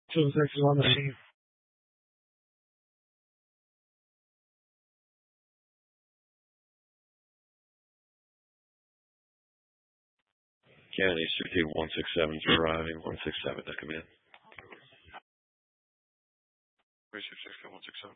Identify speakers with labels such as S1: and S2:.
S1: 206 is on the scene.
S2: County, City 167 is arriving. 167 to come in.
S3: 366 167.